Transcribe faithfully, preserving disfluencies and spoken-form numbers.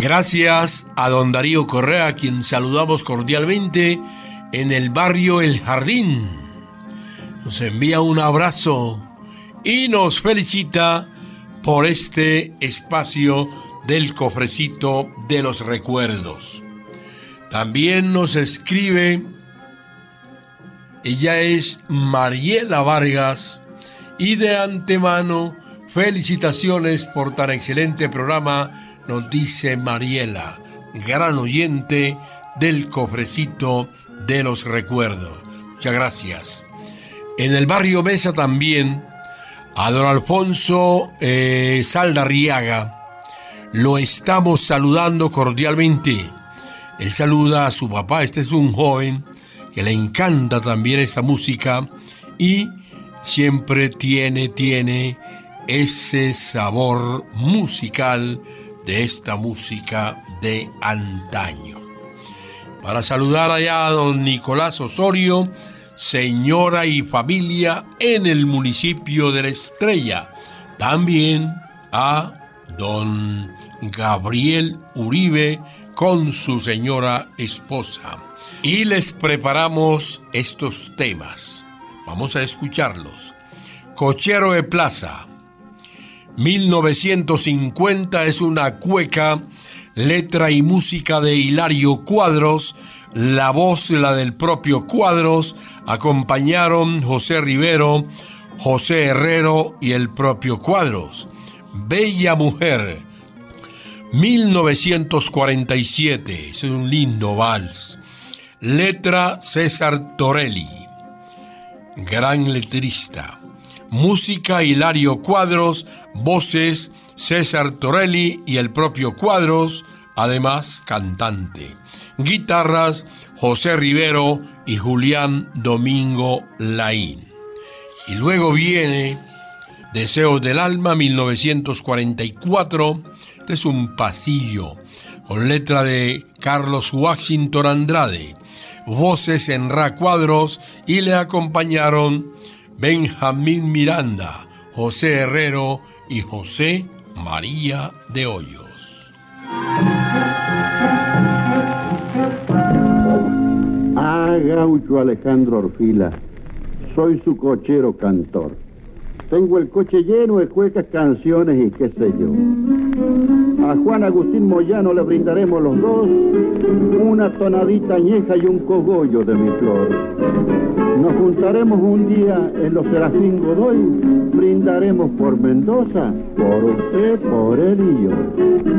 Gracias a don Darío Correa, a quien saludamos cordialmente en el barrio El Jardín. Nos envía un abrazo y nos felicita por este espacio del cofrecito de los recuerdos. También nos escribe, ella es Mariela Vargas, y de antemano, felicitaciones por tan excelente programa, nos dice Mariela, gran oyente del cofrecito de los recuerdos. Muchas gracias. En el barrio Mesa también, a don Alfonso eh, Saldarriaga, lo estamos saludando cordialmente. Él saluda a su papá, este es un joven que le encanta también esta música y siempre tiene, tiene ese sabor musical de esta música de antaño. Para saludar allá a don Nicolás Osorio, señora y familia en el municipio de La Estrella. También a don Gabriel Uribe con su señora esposa. Y les preparamos estos temas. Vamos a escucharlos. Cochero de Plaza, mil novecientos cincuenta, es una cueca, letra y música de Hilario Cuadros, la voz la del propio Cuadros, acompañaron José Rivero, José Herrero y el propio Cuadros. Bella Mujer, mil novecientos cuarenta y siete, es un lindo vals, letra César Torelli, gran letrista. Música Hilario Cuadros, voces César Torelli y el propio Cuadros, además cantante. Guitarras José Rivero y Julián Domingo Laín. Y luego viene Deseos del Alma, mil novecientos cuarenta y cuatro. Este es un pasillo con letra de Carlos Washington Andrade, voces Enra Cuadros y le acompañaron Benjamín Miranda, José Herrero y José María de Hoyos. Ah, gaucho Alejandro Orfila, soy su cochero cantor. Tengo el coche lleno de cuecas, canciones y qué sé yo. A Juan Agustín Moyano le brindaremos los dos una tonadita añeja y un cogollo de mi flor. Nos juntaremos un día en los Serafín Godoy, brindaremos por Mendoza, por usted, por él y yo.